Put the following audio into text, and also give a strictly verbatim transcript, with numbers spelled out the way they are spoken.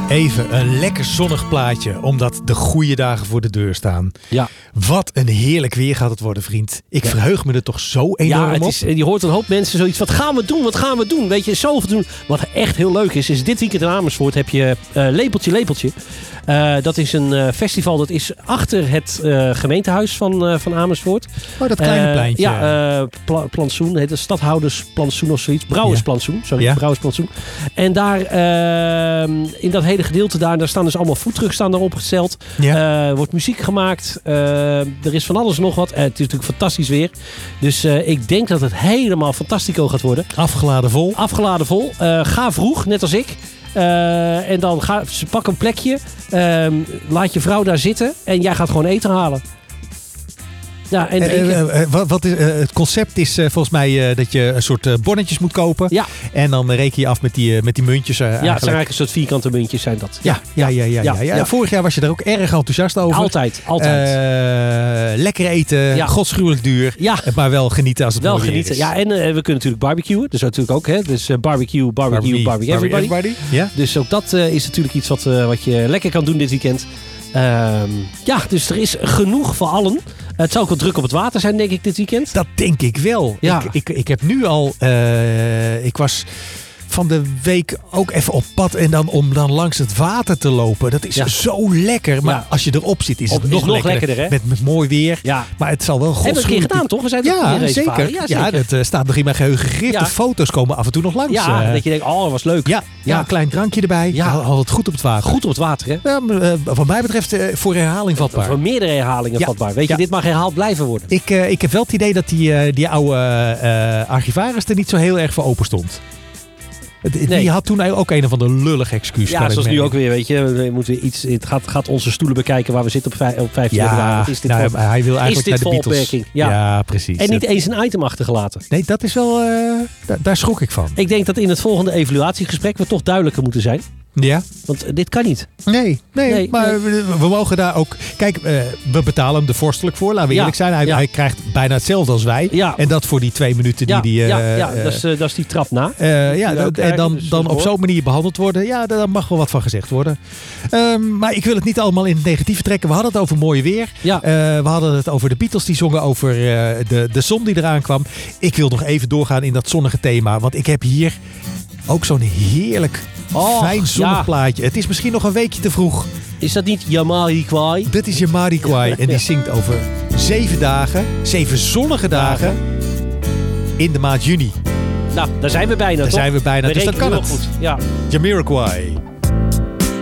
Even een lekker zonnig plaatje, omdat de goede dagen voor de deur staan. Ja. Wat een heerlijk weer gaat het worden, vriend. Ik ja. verheug me er toch zo enorm ja, het op. Is, je hoort een hoop mensen zoiets, wat gaan we doen, wat gaan we doen? Weet je, zoveel doen. Wat echt heel leuk is, is dit weekend in Amersfoort heb je uh, Lepeltje Lepeltje. Uh, dat is een uh, festival, dat is achter het uh, gemeentehuis van, uh, van Amersfoort. Oh, dat kleine uh, pleintje. Ja, uh, pla- plantsoen, heet het stadhoudersplantsoen of zoiets. Brouwersplantsoen, sorry, ja. Brouwersplantsoen. En daar, uh, in dat hele gedeelte daar, daar staan dus allemaal foodtrucks staan daar opgesteld. Ja. Uh, wordt muziek gemaakt. Uh, er is van alles nog wat. Uh, het is natuurlijk fantastisch weer. Dus uh, ik denk dat het helemaal fantastico gaat worden. Afgeladen vol. Afgeladen vol. Uh, ga vroeg, net als ik. Uh, en dan ga, pak een plekje. Uh, laat je vrouw daar zitten. En jij gaat gewoon eten halen. Ja, en uh, uh, uh, wat, wat is, uh, het concept is uh, volgens mij uh, dat je een soort uh, bonnetjes moet kopen. Ja. En dan uh, reken je af met die, uh, met die muntjes. Uh, ja, het zijn eigenlijk een soort vierkante muntjes zijn dat. Ja, ja, ja, ja, ja, ja, ja. ja. Vorig jaar was je daar ook erg enthousiast over. Altijd, altijd. Uh, lekker eten, ja. godschuwelijk duur. Ja. Maar wel genieten als het wel mooi genieten. is. Ja, en uh, we kunnen natuurlijk barbecuen. Dus natuurlijk ook, hè. Dus uh, barbecue, barbecue, barbecue, barbecue everybody. everybody. Ja. Dus ook dat uh, is natuurlijk iets wat, uh, wat je lekker kan doen dit weekend. Uh, ja, dus er is genoeg voor allen. Het zal ook wel druk op het water zijn, denk ik, dit weekend. Dat denk ik wel. Ja. Ik, ik, ik heb nu al... Uh, ik was van de week ook even op pad. En dan om dan langs het water te lopen. Dat is ja. zo lekker. Maar ja. als je erop zit, is het op, nog, is nog lekkerder. lekkerder hè? Met, met mooi weer. Ja. Maar het zal wel godschuwelijk... Hebben we een keer gedaan, toch? We zijn ja, zeker. ja, zeker. Ja, dat uh, staat nog in mijn geheugen gegrift. Ja. De foto's komen af en toe nog langs. Ja, uh, dat je denkt, oh, dat was leuk. Ja, ja. ja een klein drankje erbij. Ja. Had het goed op het water. Goed op het water, hè? Ja, maar, uh, wat mij betreft uh, voor herhaling vatbaar. Voor meerdere herhalingen ja. vatbaar. Weet je, ja. dit mag herhaald blijven worden. Ik, uh, ik heb wel het idee dat die, uh, die oude uh, archivaris er niet zo heel erg voor open stond. Die nee. had toen ook een of ander lullig excuus. Ja, zoals nu ook weer, weet je. We moeten iets, het gaat, gaat onze stoelen bekijken waar we zitten op, vijf, op vijftien ja, februari. Wat is dit nou, voor, hij wil eigenlijk is dit naar de Beatles. Opmerking? Ja. ja, precies. En niet eens een item achtergelaten. Nee, dat is wel... Uh, daar, daar schrok ik van. Ik denk dat in het volgende evaluatiegesprek we toch duidelijker moeten zijn. Ja. Want dit kan niet. Nee, nee, nee maar nee. We, we mogen daar ook... Kijk, uh, we betalen hem er vorstelijk voor. Laten we ja, eerlijk zijn. Hij, ja. hij krijgt bijna hetzelfde als wij. Ja. En dat voor die twee minuten die... Ja, die uh, ja, ja. Uh, dat, is, uh, dat is die trap na. Uh, ja, dat, en dan, dus dan op zo'n manier behandeld worden. Ja, daar mag wel wat van gezegd worden. Um, maar ik wil het niet allemaal in het negatieve trekken. We hadden het over mooi weer. Ja. Uh, we hadden het over de Beatles die zongen. Over uh, de, de zon die eraan kwam. Ik wil nog even doorgaan in dat zonnige thema. Want ik heb hier ook zo'n heerlijk... Oh, fijn zonnig ja. plaatje. Het is misschien nog een weekje te vroeg. Is dat niet Jamiroquai? Dit is Jamiroquai. En die zingt over zeven dagen, zeven zonnige dagen in de maand juni. Nou, daar zijn we bijna, Daar toch? zijn we bijna, we dus dat kan het. Goed. Ja. Jamiroquai.